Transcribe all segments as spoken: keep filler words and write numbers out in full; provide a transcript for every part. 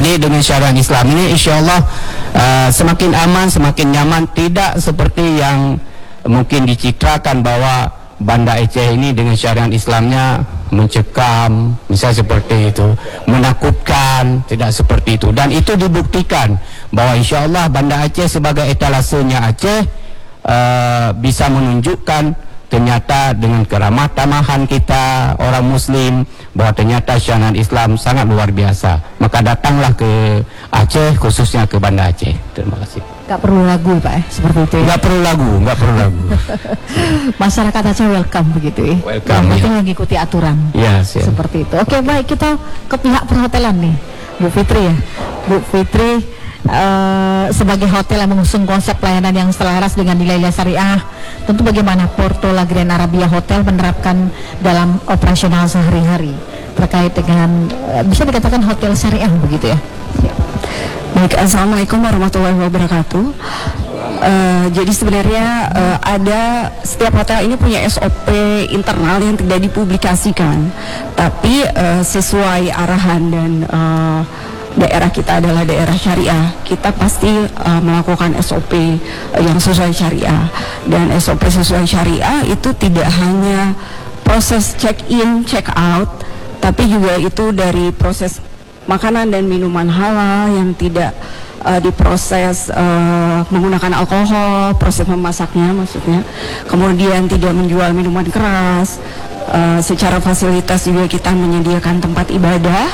Jadi dengan syariat Islam ini insya Allah uh, semakin aman, semakin nyaman. Tidak seperti yang mungkin dicitrakan bahwa Banda Aceh ini dengan syariat Islamnya mencekam, misalnya seperti itu, menakutkan. Tidak seperti itu. Dan itu dibuktikan bahwa insya Allah Banda Aceh sebagai etalasenya Aceh uh, bisa menunjukkan ternyata dengan keramah tamahan kita orang Muslim bahwa ternyata syariat Islam sangat luar biasa. Maka datanglah ke Aceh, khususnya ke Banda Aceh. Terima kasih. Gak perlu lagu Pak ya, seperti itu ya? Gak perlu lagu, gak perlu lagu. Masyarakat Aceh welcome begitu ya? Welcome, yang penting ya. mengikuti aturan. Yes, ya. Seperti itu. Oke, baik, kita ke pihak perhotelan nih, Bu Fitri ya. Bu Fitri, Uh, sebagai hotel yang mengusung konsep pelayanan yang selaras dengan nilai-nilai syariah, tentu bagaimana Porto La Grand Arabia Hotel menerapkan dalam operasional sehari-hari terkait dengan uh, bisa dikatakan hotel syariah begitu ya? Baik, assalamualaikum warahmatullahi wabarakatuh. Uh, jadi sebenarnya uh, ada setiap hotel ini punya S O P internal yang tidak dipublikasikan, tapi uh, sesuai arahan dan uh, daerah kita adalah daerah syariah, kita pasti uh, melakukan S O P uh, yang sesuai syariah. Dan S O P sesuai syariah itu tidak hanya proses check in, check out, tapi juga itu dari proses makanan dan minuman halal yang tidak uh, diproses uh, menggunakan alkohol, proses memasaknya maksudnya, kemudian tidak menjual minuman keras. Uh, secara fasilitas juga kita menyediakan tempat ibadah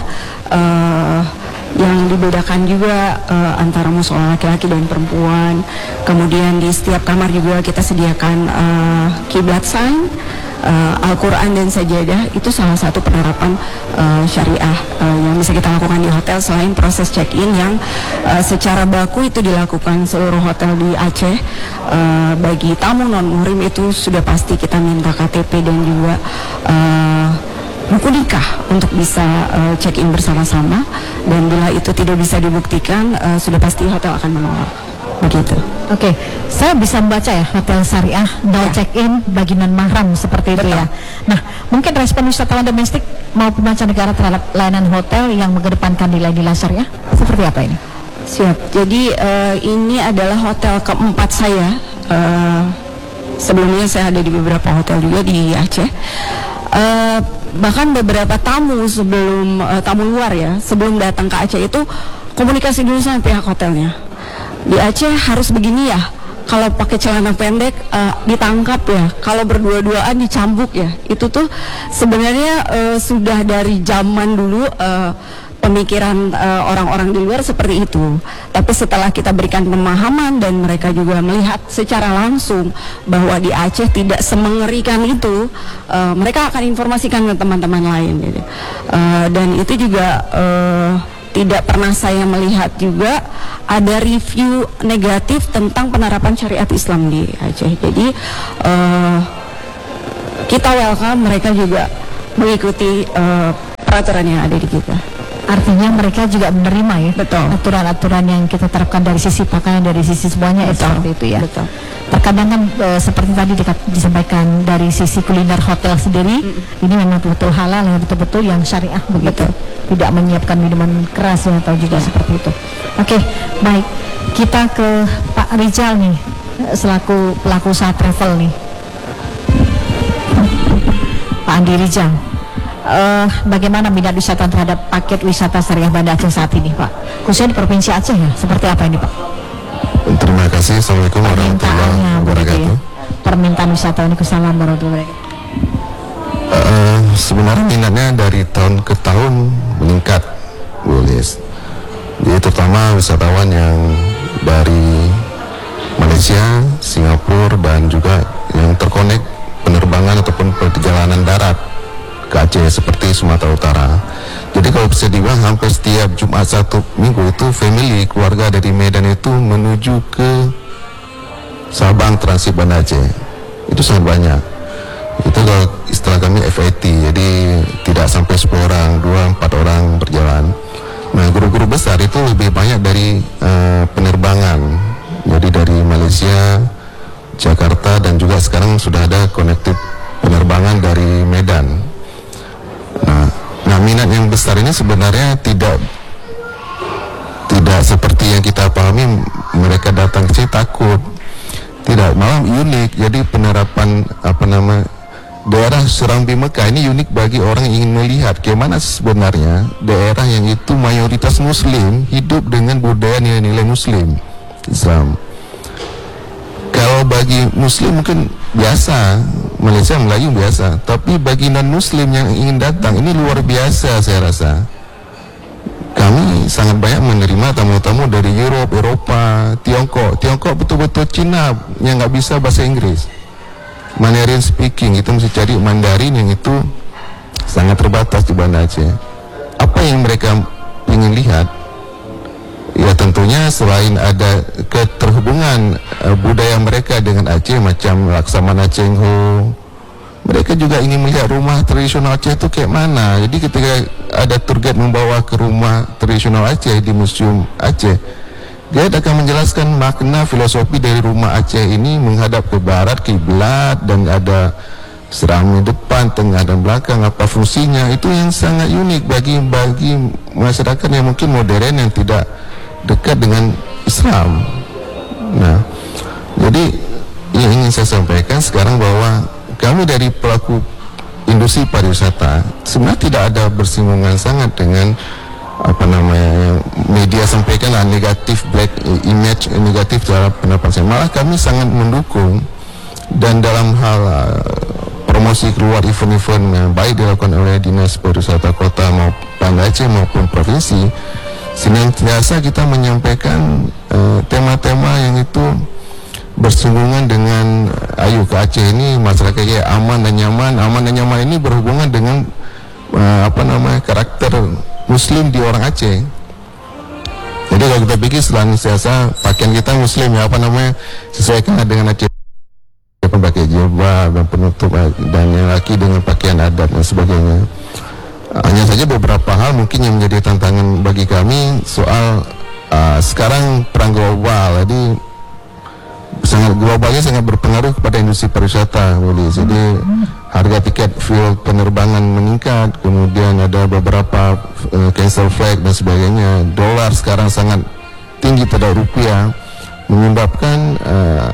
uh, yang dibedakan juga uh, antara musola laki-laki dan perempuan. Kemudian di setiap kamar juga kita sediakan uh, kiblat sign, uh, Al-Quran dan sajadah. Itu salah satu penerapan uh, syariah uh, yang bisa kita lakukan di hotel selain proses check-in yang uh, secara baku itu dilakukan seluruh hotel di Aceh. Uh, bagi tamu non-muhrim itu sudah pasti kita minta K T P dan juga uh, buku nikah untuk bisa uh, check-in bersama-sama, dan bila itu tidak bisa dibuktikan uh, sudah pasti hotel akan menolak. Begitu. Oke, okay. Saya bisa membaca ya hotel syariah no ya. Check-in bagi non mahram seperti itu. Betul. Ya. Nah, mungkin respon wisatawan domestik maupun mancanegara terhadap layanan hotel yang mengedepankan nilai-nilai syariah seperti apa ini? Siap. Jadi uh, ini adalah hotel keempat saya. Uh, sebelumnya saya ada di beberapa hotel juga di Aceh. Uh, bahkan beberapa tamu sebelum uh, tamu luar ya sebelum datang ke Aceh itu komunikasi dulu sama pihak hotelnya. Di Aceh harus begini ya, kalau pakai celana pendek uh, ditangkap ya, kalau berdua-duaan dicambuk ya. Itu tuh sebenarnya uh, sudah dari zaman dulu uh, pemikiran uh, orang-orang di luar seperti itu. Tapi setelah kita berikan pemahaman dan mereka juga melihat secara langsung bahwa di Aceh tidak semengerikan itu, uh, mereka akan informasikan ke teman-teman lain gitu. Uh, dan itu juga uh, tidak pernah saya melihat juga ada review negatif tentang penerapan syariat Islam di Aceh. Jadi uh, kita welcome mereka juga mengikuti uh, peraturan yang ada di kita. Artinya mereka juga menerima ya. Betul. Aturan-aturan yang kita terapkan dari sisi pakaian, dari sisi semuanya. Betul. Seperti itu ya. Betul. Terkadang kan e, seperti tadi dikat, disampaikan dari sisi kuliner hotel sendiri, mm. ini memang betul halal ya, betul-betul yang syariah begitu. Betul. Tidak menyiapkan minuman keras ya, atau juga seperti itu. Oke, baik. Kita ke Pak Rizal nih, selaku pelaku usaha travel nih. Pak Andi Rizal. Uh, bagaimana minat wisata terhadap paket wisata syariah Banda Aceh saat ini, Pak? Khususnya di Provinsi Aceh ya, seperti apa ini, Pak? Terima kasih. Assalamualaikum warahmatullahi wabarakatuh. Permintaan wisatawan, Waalaikumsalam warahmatullahi wabarakatuh. Uh, sebenarnya minatnya dari tahun ke tahun meningkat, Bu Liz. Jadi terutama wisatawan yang dari Malaysia, Singapura, dan juga yang terkonek penerbangan ataupun perjalanan darat ke Aceh seperti Sumatera Utara. Jadi kalau bisa dibilang hampir setiap Jumat satu minggu itu family keluarga dari Medan itu menuju ke Sabang transit Banda Aceh. Itu sangat banyak. Itu kalau istilah kami F I T, jadi tidak sampai sepuluh orang, dua empat orang berjalan. Nah, guru-guru besar itu lebih banyak dari uh, penerbangan. Jadi dari Malaysia, Jakarta, dan juga sekarang sudah ada connected penerbangan dari Medan. Nah, nah minat yang besar ini sebenarnya tidak tidak seperti yang kita pahami mereka datang ke sini takut. Tidak, malah unik. Jadi penerapan apa nama daerah Serambi Mekah ini unik bagi orang yang ingin melihat bagaimana sebenarnya daerah yang itu mayoritas Muslim hidup dengan budaya nilai-nilai Muslim Islam. Kalau bagi Muslim mungkin biasa, Malaysia Melayu biasa, tapi bagi non-Muslim yang ingin datang ini luar biasa. Saya rasa kami sangat banyak menerima tamu-tamu dari Europe, Eropa, Tiongkok. Tiongkok betul-betul Cina yang nggak bisa bahasa Inggris, Mandarin speaking. Kita mesti cari Mandarin yang itu sangat terbatas di Banda Aceh. Apa yang mereka ingin lihat? Ya tentunya selain ada keterhubungan uh, budaya mereka dengan Aceh macam Laksamana Cheng Ho, mereka juga ingin melihat rumah tradisional Aceh itu kayak mana. Jadi ketika ada tour guide membawa ke rumah tradisional Aceh di Museum Aceh, dia akan menjelaskan makna filosofi dari rumah Aceh ini menghadap ke barat, kiblat, dan ada serambi depan, tengah, dan belakang. Apa fungsinya? Itu yang sangat unik bagi bagi masyarakat yang mungkin modern yang tidak dekat dengan Islam. Nah, jadi yang ingin saya sampaikan sekarang bahwa kami dari pelaku industri pariwisata sebenarnya tidak ada bersinggungan sangat dengan apa namanya media sampaikan lah negatif black image, negatif terhadap pendapat saya. Malah kami sangat mendukung, dan dalam hal uh, promosi keluar event-event yang baik dilakukan oleh Dinas Pariwisata Kota maupun Banda Aceh maupun provinsi, senantiasa kita menyampaikan tema-tema uh, yang itu bersinggungan dengan uh, ayo ke Aceh ini masyarakatnya aman dan nyaman. Aman dan nyaman ini berhubungan dengan uh, apa namanya karakter Muslim di orang Aceh. Jadi kalau kita pikir senantiasa pakaian kita Muslim ya apa namanya sesuaikan dengan Aceh, pakai jilbab dan penutup, dan yang laki dengan pakaian adat dan sebagainya. Hanya saja beberapa hal mungkin yang menjadi tantangan bagi kami soal uh, sekarang perang global, jadi sangat globalnya sangat berpengaruh kepada industri pariwisata. Jadi harga tiket fuel penerbangan meningkat, kemudian ada beberapa uh, cancel flight dan sebagainya. Dolar sekarang sangat tinggi terhadap rupiah, menyebabkan uh,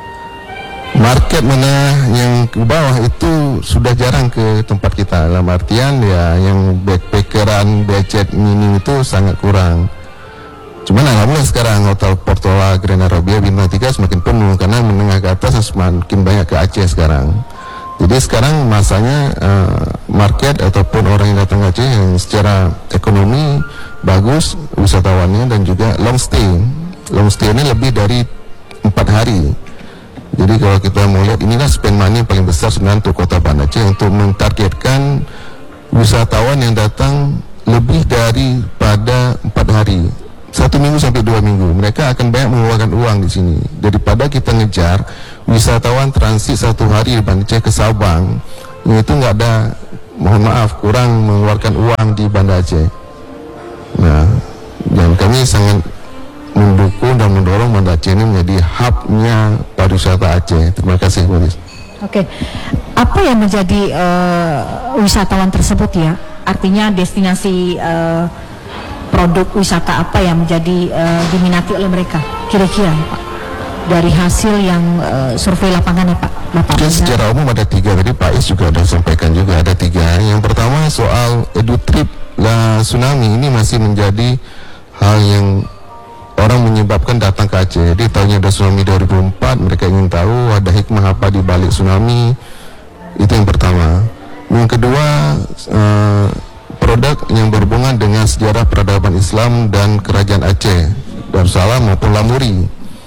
market mana yang ke bawah itu sudah jarang ke tempat kita. Dalam artian ya yang backpackeran, budget minim itu sangat kurang. Cuman alhamdulillah sekarang hotel Portola Grand Arabia bintang tiga semakin penuh karena menengah ke atas semakin banyak ke Aceh sekarang. Jadi sekarang masanya uh, market ataupun orang yang datang ke Aceh yang secara ekonomi bagus wisatawannya, dan juga long stay. Long stay ini lebih dari empat hari. Jadi kalau kita mau lihat, inilah spend money paling besar sebenarnya untuk Kota Banda Aceh untuk mentargetkan wisatawan yang datang lebih daripada empat hari, satu minggu sampai dua minggu. Mereka akan banyak mengeluarkan uang di sini daripada kita ngejar wisatawan transit satu hari di Banda Aceh ke Sabang, yang itu nggak ada, mohon maaf, kurang mengeluarkan uang di Banda Aceh. Nah, dan kami sangat mendukung dan mendorong Banda Aceh ini menjadi hubnya pariwisata Aceh. Terima kasih, Boris. Oke, apa yang menjadi uh, wisatawan tersebut ya? Artinya destinasi uh, produk wisata apa yang menjadi uh, diminati oleh mereka? Kira-kira, Pak, dari hasil yang uh, survei lapangan ya, Pak. Bapak. Jadi secara umum ada tiga. Tadi Pak Is juga ada sampaikan juga ada tiga. Yang pertama soal EduTrip lah tsunami ini masih menjadi hal yang orang menyebabkan datang ke Aceh. Jadi tahunnya ada tsunami dua ribu empat, mereka ingin tahu ada hikmah apa di balik tsunami. Itu yang pertama. Yang kedua, uh, produk yang berhubungan dengan sejarah peradaban Islam dan kerajaan Aceh, Darussalam maupun Lamuri.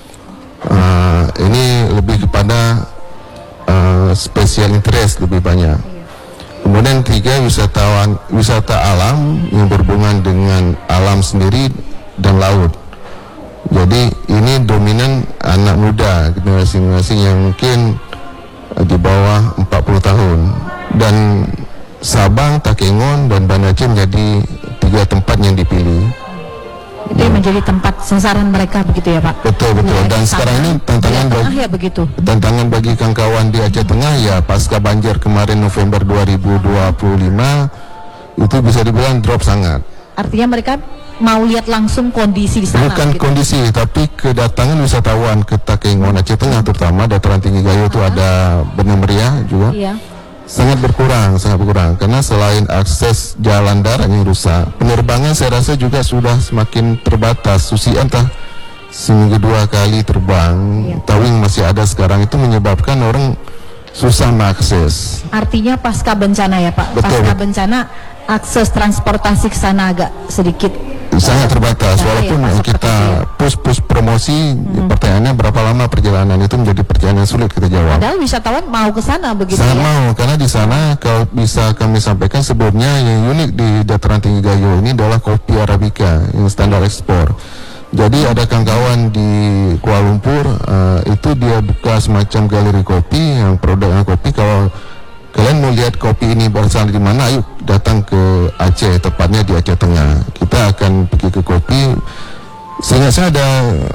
Uh, ini lebih kepada uh, special interest lebih banyak. Kemudian tiga, wisatawan wisata alam yang berhubungan dengan alam sendiri dan laut. Jadi ini dominan anak muda, generasi-generasi yang mungkin di bawah empat puluh tahun. Dan Sabang, Takengon, dan Banda Aceh menjadi tiga tempat yang dipilih. Itu yang menjadi tempat sasaran mereka begitu ya, Pak? Betul, betul. Dan sekarang ini tantangan bagi, ya, begitu. tantangan bagi kawan-kawan di Aceh Tengah ya pasca banjir kemarin November dua ribu dua puluh lima itu bisa dibilang drop sangat. Artinya mereka mau lihat langsung kondisi di sana. Bukan gitu. kondisi, tapi kedatangan wisatawan ke Takengon Aceh Tengah, terutama dataran tinggi Gayo itu ada Benua Meriah juga. Iya. Sangat berkurang, sangat berkurang karena selain akses jalan darat yang rusak, penerbangan saya rasa juga sudah semakin terbatas. Susi entah seminggu dua kali terbang, Iya. towing masih ada sekarang, itu menyebabkan orang susah mengakses. Artinya pasca bencana ya Pak. Betul. Pasca bencana akses transportasi ke sana agak sedikit Sangat terbatas, Nah, walaupun iya, Pak, seperti kita itu ya. push-push promosi, Hmm. pertanyaannya berapa lama perjalanan, itu menjadi pertanyaan yang sulit kita jawab. Padahal wisatawan mau ke sana begitu Sangat ya. mau, karena di sana kalau bisa kami sampaikan sebelumnya yang unik di dataran tinggi Gayo ini adalah kopi Arabica yang standar ekspor. Jadi ada kawan-kawan di Kuala Lumpur, uh, itu dia buka semacam galeri kopi yang produknya kopi. Kalau kalian mau lihat kopi ini berasal di mana, ayo datang ke Aceh, tepatnya di Aceh Tengah. Kita akan pergi ke kopi. Seingat saya ada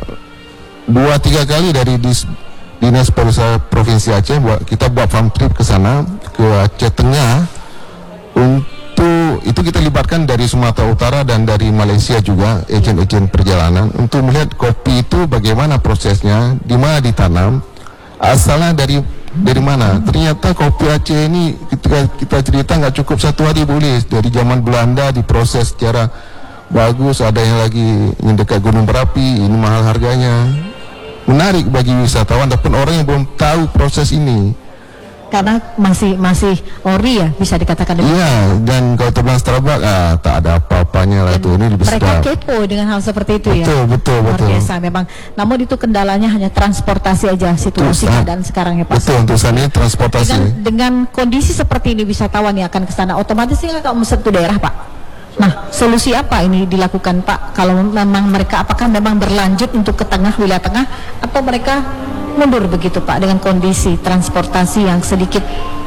dua tiga kali dari dis, Dinas Pariwisata Provinsi Aceh buat kita buat farm trip ke sana, ke Aceh Tengah. Untuk itu kita libatkan dari Sumatera Utara dan dari Malaysia juga, ejen-ejen perjalanan, untuk melihat kopi itu bagaimana prosesnya, di mana ditanam, asalnya dari dari mana. Ternyata kopi Aceh ini ketika kita cerita nggak cukup satu hari boleh, dari zaman Belanda diproses secara bagus, ada yang lagi yang dekat Gunung Berapi, ini mahal harganya, menarik bagi wisatawan ataupun orang yang belum tahu proses ini. Karena masih masih ori ya, bisa dikatakan demikian. Iya, dan kalau terbang Starbucks, ah, tak ada apa-apanya lah itu, ini lebih Mereka sedap. kepo dengan hal seperti itu ya. Betul, betul, Luar betul. biasa memang. Namun itu kendalanya hanya transportasi aja, situasi Betul, keadaan sekarang ya Pak. Betul, untuk saat ini transportasi. Dengan, dengan kondisi seperti ini wisatawan yang akan ke sana, otomatis ini akan satu daerah Pak. Nah, solusi apa ini dilakukan Pak? Kalau memang mereka, apakah memang berlanjut untuk ke tengah, wilayah tengah, atau mereka mundur begitu Pak dengan kondisi transportasi yang sedikit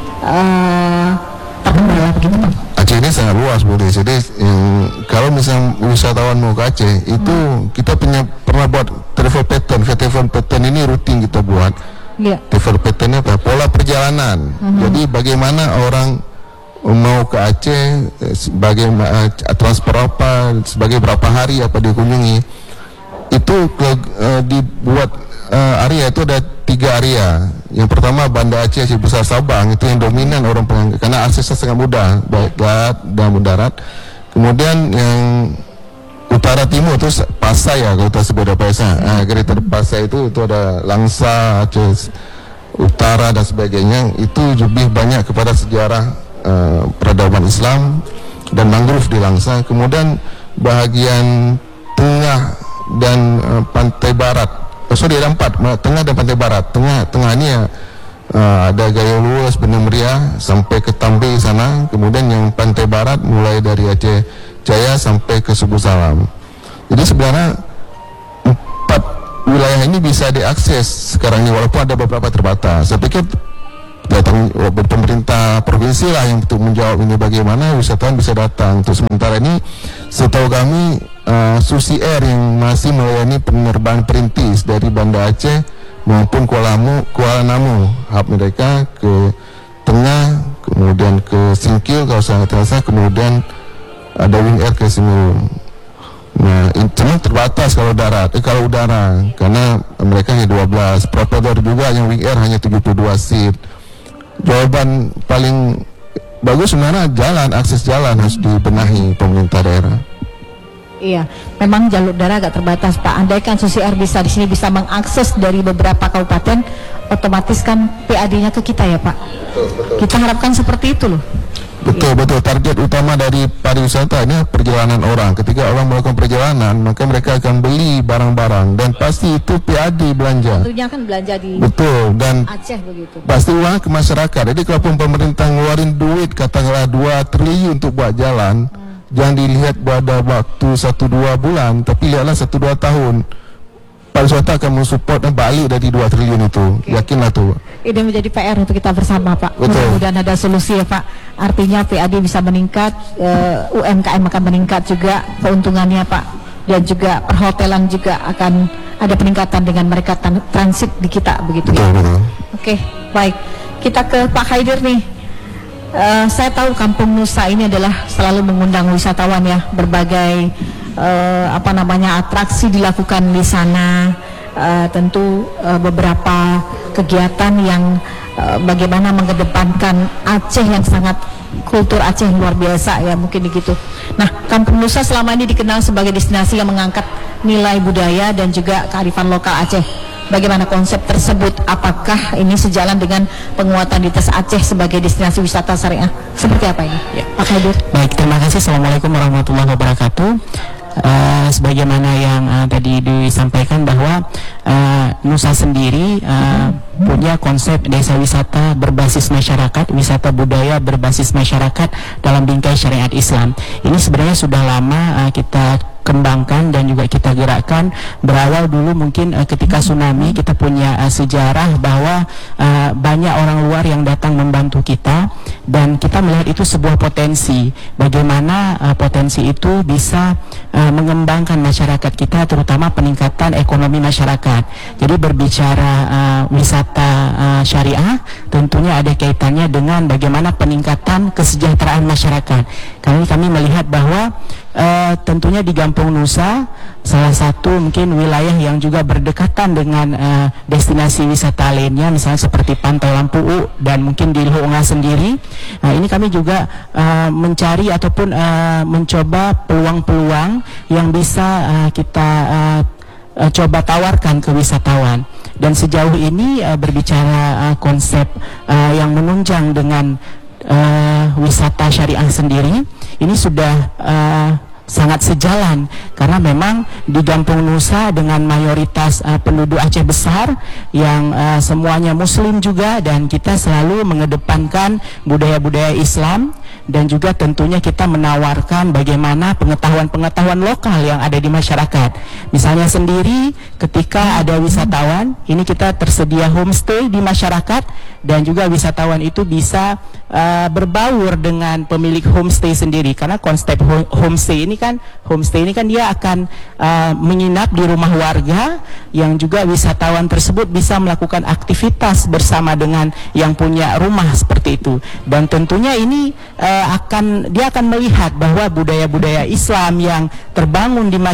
uh, terkendala begitu Pak? Aceh ini sangat luas, boleh. Jadi yang, kalau misalnya wisatawan mau ke Aceh, itu kita punya pernah buat travel pattern. Travel pattern ini rutin kita buat. Iya. Travel patternnya apa? Pola perjalanan. Jadi bagaimana orang mau ke Aceh, eh, sebagai uh, transfer apa, sebagai berapa hari apa dikunjungi, itu ke, uh, dibuat uh, area itu ada tiga area. Yang pertama Banda Aceh Aceh Besar Sabang, itu yang dominan orang penganggap karena aksesnya sangat mudah, baik darat dan mendarat. Kemudian yang utara timur itu Pasai ya, kalau kita sebut Pasai. Nah, kereta Pasai itu itu ada Langsa, Aceh Utara dan sebagainya. Itu lebih banyak kepada sejarah Uh, peradaban Islam dan mangrove di Langsa. Kemudian bahagian tengah dan uh, pantai barat, oh, sorry ada empat, tengah dan pantai barat. Tengah tengah ini ya, uh, ada Gayo Luas, Benua Meriah sampai ke Tambe sana. Kemudian yang pantai barat mulai dari Aceh Jaya sampai ke Subuh Salam. Jadi sebenarnya empat wilayah ini bisa diakses sekarang ini, walaupun ada beberapa terbatas. Saya pikir datang pemerintah provinsi lah yang untuk menjawab ini, bagaimana wisatawan bisa datang. Untuk sementara ini setahu kami uh, Susi Air yang masih melayani penerbangan perintis dari Banda Aceh maupun Kuala Namu, Kuala Namu hub mereka ke tengah, kemudian ke Singkil kalau saya terasa, kemudian ada Wing Air ke Semeru. Nah, cuma terbatas kalau darat, eh, kalau udara, karena mereka hanya dua belas. Propeller juga yang Wing Air hanya tujuh puluh dua seat. Jawaban paling bagus sebenarnya jalan, akses jalan harus dibenahi pemerintah daerah. Iya, memang jalur darat agak terbatas Pak. Andaikan Susi Air bisa di sini bisa mengakses dari beberapa kabupaten, otomatis kan P A D-nya ke kita ya Pak. Betul, betul. Kita harapkan seperti itu loh. Betul, betul. Target utama dari pariwisata ini perjalanan orang. Ketika orang melakukan perjalanan, maka mereka akan beli barang-barang dan pasti itu P A D belanja. Tentunya kan belanja di Betul, dan Aceh begitu. pasti uang ke masyarakat. Jadi kalau pemerintah ngeluarin duit katakanlah dua triliun untuk buat jalan, hmm. jangan dilihat pada waktu satu dua bulan, tapi lihatlah satu dua tahun. Pariwisata akan mensupport dan balik dari dua triliun itu. Okay. Yakinlah tuh. Ini menjadi P R untuk kita bersama Pak. Betul. Mudah-mudahan ada solusi ya Pak. Artinya P A D bisa meningkat, uh, U M K M akan meningkat juga keuntungannya Pak. Dan juga perhotelan juga akan ada peningkatan dengan mereka transit di kita begitu betul, ya. Betul. Oke, baik. Kita ke Pak Haidir nih. Uh, saya tahu Kampung Nusa ini adalah selalu mengundang wisatawan ya, berbagai uh, apa namanya atraksi dilakukan di sana, uh, tentu uh, beberapa kegiatan yang uh, bagaimana mengedepankan Aceh yang sangat kultur Aceh yang luar biasa ya, mungkin begitu. Nah, Kampung Nusa selama ini dikenal sebagai destinasi yang mengangkat nilai budaya dan juga kearifan lokal Aceh. Bagaimana konsep tersebut? Apakah ini sejalan dengan penguatan Dites Aceh sebagai destinasi wisata syariah? Seperti apa ini? Ya. Pak Khadir. Baik, terima kasih. Assalamualaikum warahmatullahi wabarakatuh. Uh, sebagaimana yang uh, tadi disampaikan bahwa uh, Nusa sendiri uh, punya konsep desa wisata berbasis masyarakat, wisata budaya berbasis masyarakat dalam bingkai syariat Islam. Ini sebenarnya sudah lama uh, kita kembangkan dan juga kita gerakkan. Berawal dulu mungkin uh, ketika tsunami kita punya uh, sejarah bahwa uh, banyak orang luar yang datang membantu kita, dan kita melihat itu sebuah potensi bagaimana uh, potensi itu bisa uh, mengembangkan masyarakat kita, terutama peningkatan ekonomi masyarakat. Jadi berbicara uh, wisata uh, syariah tentunya ada kaitannya dengan bagaimana peningkatan kesejahteraan masyarakat. Kami kami melihat bahwa Uh, tentunya di Kampung Nusa salah satu mungkin wilayah yang juga berdekatan dengan uh, destinasi wisata lainnya, misalnya seperti Pantai Lampu U dan mungkin di Luhunga sendiri. Nah, ini kami juga uh, mencari ataupun uh, mencoba peluang-peluang yang bisa uh, kita uh, uh, coba tawarkan ke wisatawan. Dan sejauh ini uh, berbicara uh, konsep uh, yang menunjang dengan Uh, wisata syariah sendiri, ini sudah uh, sangat sejalan karena memang di Kampung Nusa dengan mayoritas uh, penduduk Aceh besar yang uh, semuanya muslim juga, dan kita selalu mengedepankan budaya-budaya Islam, dan juga tentunya kita menawarkan bagaimana pengetahuan-pengetahuan lokal yang ada di masyarakat. Misalnya sendiri ketika ada wisatawan, ini kita tersedia homestay di masyarakat, dan juga wisatawan itu bisa uh, berbaur dengan pemilik homestay sendiri, karena konsep homestay ini kan homestay ini kan dia akan uh, menginap di rumah warga, yang juga wisatawan tersebut bisa melakukan aktivitas bersama dengan yang punya rumah seperti itu. Dan tentunya ini uh, akan dia akan melihat bahwa budaya-budaya Islam yang terbangun di masyarakat